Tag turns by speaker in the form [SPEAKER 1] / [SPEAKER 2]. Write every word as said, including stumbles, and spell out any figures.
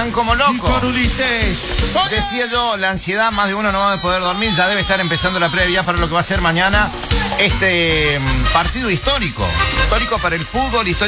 [SPEAKER 1] están como
[SPEAKER 2] Y
[SPEAKER 1] locos.
[SPEAKER 2] con Ulises.
[SPEAKER 1] Decía yo, la ansiedad, más de uno no va a poder dormir, ya debe estar empezando la previa para lo que va a ser mañana este mm, partido histórico. Histórico para el fútbol, histórico